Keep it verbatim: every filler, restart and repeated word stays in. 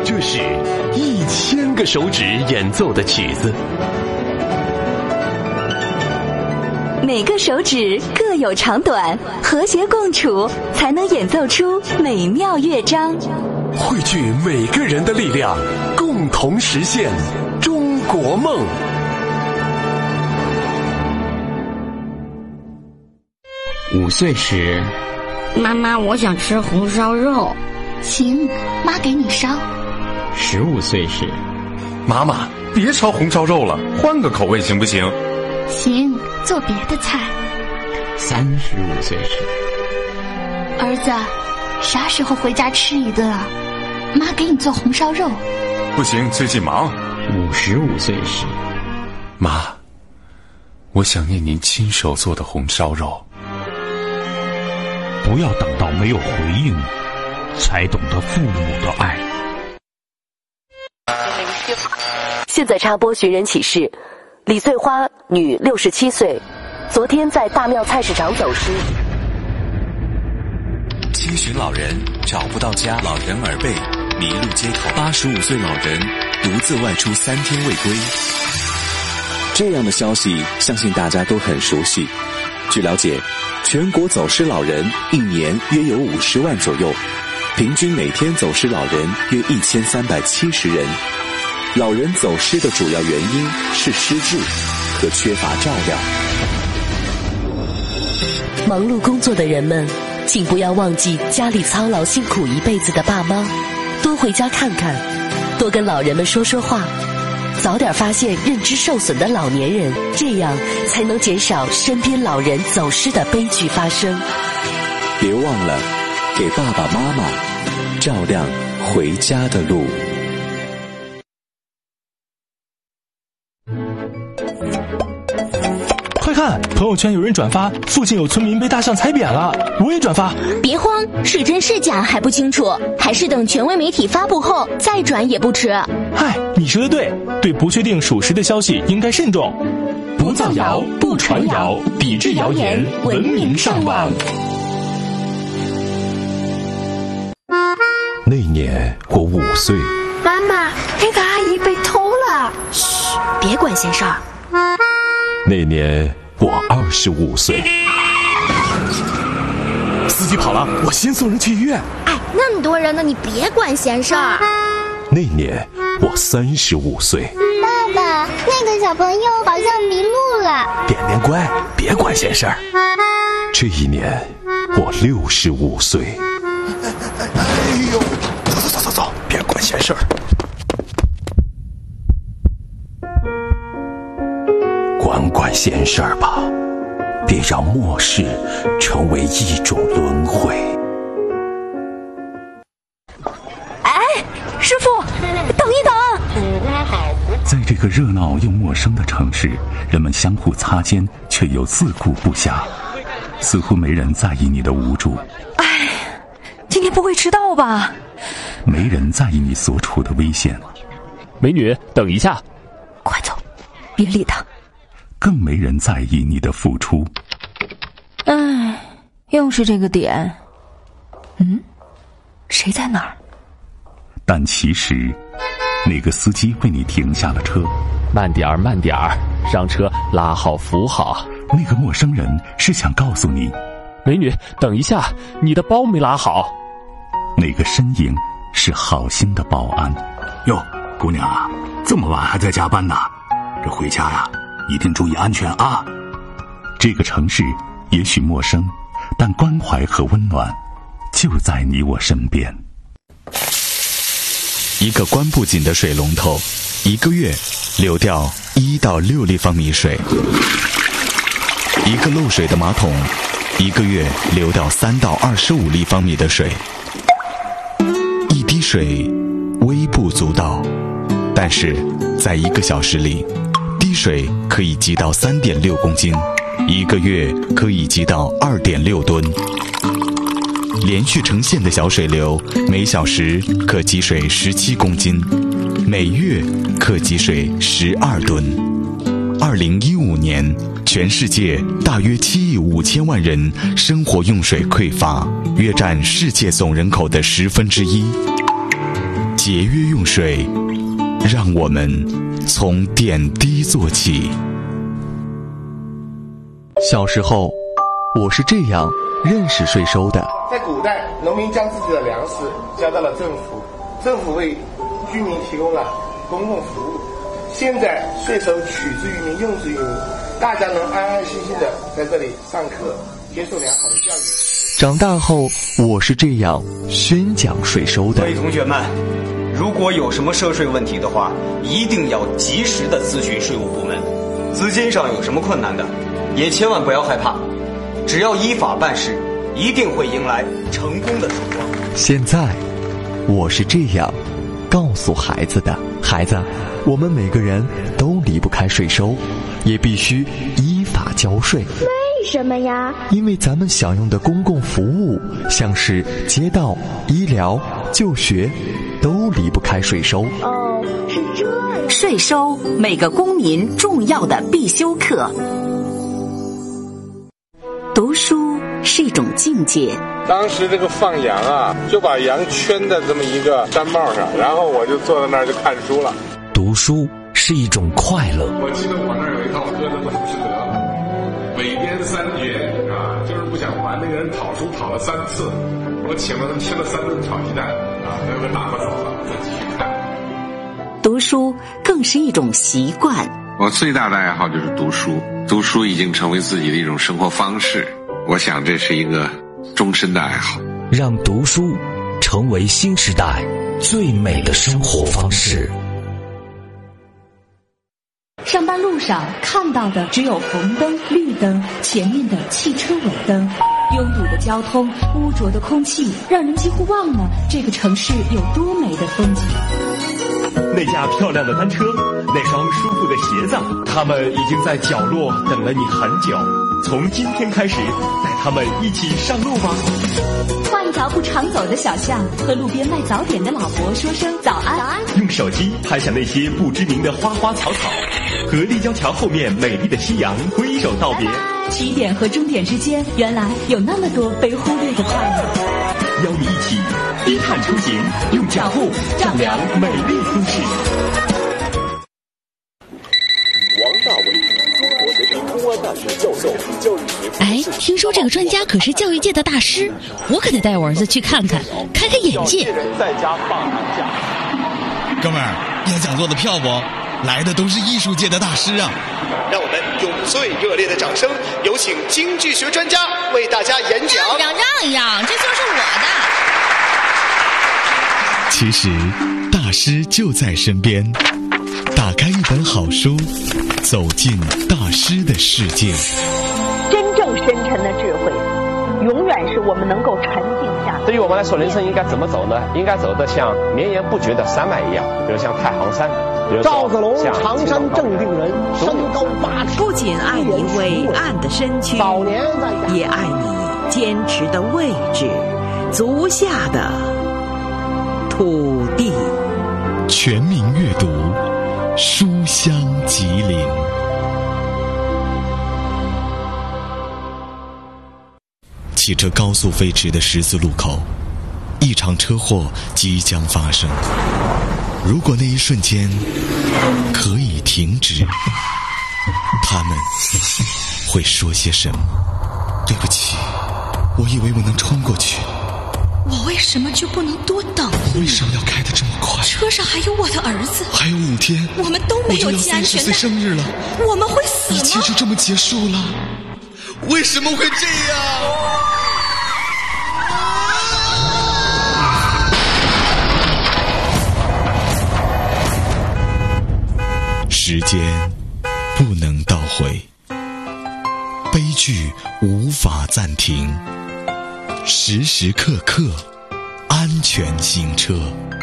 这是一千个手指演奏的曲子， 每个手指各有长短，和谐共处，才能演奏出美妙乐章。 汇聚每个人的力量，共同实现中国梦。 五岁时， 妈妈，我想吃红烧肉。 行，妈给你烧。 十五岁时， 妈妈，别烧红烧肉了，换个口味行不行？ 行，做别的菜。 三十五岁时， 儿子，啥时候回家吃一顿啊？妈给你做红烧肉。 不行，最近忙。 五十五岁时， 妈，我想念您亲手做的红烧肉。 不要等到没有回应，才懂得父母的爱。 现在插播寻人启事：李翠花，女，六十七岁，昨天在大庙菜市场走失。 七旬老人找不到家，老人耳背，迷路街头。八十五岁老人独自外出三天未归。 这样的消息，相信大家都很熟悉。据了解，全国走失老人一年约有五十万左右，平均每天走失老人约一千三百七十人。老人走失的主要原因是失智和缺乏照料。 忙碌工作的人们，请不要忘记家里操劳辛苦一辈子的爸妈，多回家看看，多跟老人们说说话，早点发现认知受损的老年人，这样才能减少身边老人走失的悲剧发生。 别忘了给爸爸妈妈照亮回家的路。 快看，朋友圈有人转发附近有村民被大象踩扁了，我也转发。 别慌，是真是假还不清楚，还是等权威媒体发布后再转也不迟。 嗨，你说的对，对不确定属实的消息应该慎重， 不造谣，不传谣，抵制谣言，文明上网。 那年我五岁。 妈妈，那个阿姨被偷了。 嘘，别管闲事儿。 那年我二十五岁。 司机跑了，我先送人去医院。 哎，那么多人呢，你别管闲事儿。 那年我三十五岁。 爸爸，那个小朋友好像迷路了。 点点乖，别管闲事儿。 这一年我六十五岁。 哎呦，走走走走走，别管闲事儿。 管管闲事儿吧，别让末世成为一种轮回。 哎，师傅，等一等！ 在这个热闹又陌生的城市，人们相互擦肩，却又自顾不暇，似乎没人在意你的无助。 哎，今天不会迟到吧？ 没人在意你所处的危险。 美女，等一下！ 快走，别理他。 更没人在意你的付出。 唉，又是这个点。嗯，谁在哪儿？ 但其实，那个司机为你停下了车。 慢点儿，慢点儿，让车拉好扶好。 那个陌生人是想告诉你， 美女，等一下，你的包没拉好。 那个身影是好心的保安。 哟，姑娘啊，这么晚还在加班呢？这回家呀，一定注意安全啊！ 这个城市也许陌生，但关怀和温暖就在你我身边。 一个关不紧的水龙头，一个月流掉一到六立方米水；一个漏水的马桶，一个月流掉三到二十五立方米的水。一滴水微不足道，但是在一个小时里，滴水可以积到三点六公斤，一个月可以积到二点六吨。连续成线的小水流，每小时可积水十七公斤，每月可积水十二吨。二零一五年，全世界大约七亿五千万人生活用水匮乏，约占世界总人口的十分之一。 节约用水，让我们从点滴做起。 小时候，我是这样认识税收的。 在古代，农民将自己的粮食交到了政府，政府为居民提供了公共服务。现在税收取之于民，用之于民，大家能安安心心的在这里上课，接受良好的教育。 长大后，我是这样宣讲税收的。 各位同学们，如果有什么涉税问题的话，一定要及时的咨询税务部门。资金上有什么困难的，也千万不要害怕，只要依法办事，一定会迎来成功的曙光。 现在，我是这样告诉孩子的：孩子，我们每个人都离不开税收，也必须依法交税。 为什么呀？ 因为咱们享用的公共服务，像是街道、医疗、就学，都离不开税收。 哦，是这样。 税收，每个公民重要的必修课。读书是一种境界。 当时这个放羊啊，就把羊圈在这么一个毡帽上，然后我就坐在那儿就看书了。 读书是一种快乐。 我记得我那儿有一套歌，那么不是得了，北边三绝啊，就是不想还那个人讨书讨了三次，我请了他吃了三顿炒鸡蛋啊，那个大巴走了，再继续看。 读书更是一种习惯。 我最大的爱好就是读书，读书已经成为自己的一种生活方式。我想这是一个终身的爱好。 让读书成为新时代最美的生活方式。 上班路上看到的只有红灯、绿灯，前面的汽车尾灯，拥堵的交通，污浊的空气，让人几乎忘了这个城市有多美的风景。 那架漂亮的单车，那双舒服的鞋子，他们已经在角落等了你很久。从今天开始，带他们一起上路吧。 画一条不常走的小巷，和路边卖早点的老伯说声早安。早安。 用手机拍下那些不知名的花花草草，和立交桥后面美丽的夕阳挥手道别。 起点和终点之间，原来有那么多被忽略的快乐。 邀你一起低碳出行，用脚步丈量美丽都市。 王大伟，中国人民公安大学教授，教育学。 哎，听说这个专家可是教育界的大师，我可得带我儿子去看看，开开眼界。 在家放寒假。 哥们儿，要讲座的票不？来的都是艺术界的大师啊！ 让我们用最热烈的掌声，有请经济学专家为大家演讲。 让让让让，这就是我的。其实，大师就在身边。打开一本好书，走进大师的世界。 真正深沉的智慧，永远是我们能够沉静下。 对于我们来说，人生应该怎么走呢？应该走得像绵延不绝的山脉一样，比如像太行山。 赵子龙，常山正定人，身高八尺。 不仅爱你伟岸的身躯， 早年也爱你坚持的位置，足下的土地。 全民阅读，书香吉林。汽车高速飞驰的十字路口，一场车祸即将发生。如果那一瞬间可以停止，他们会说些什么？对不起，我以为我能冲过去。 我为什么就不能多等一秒？ 为什么要开得这么快？ 车上还有我的儿子， 还有五天， 我们都没有系安全带。我就要三十岁生日了， 我们会死吗？ 一切就这么结束了？为什么会这样？时间不能倒回，悲剧无法暂停，时时刻刻安全行车。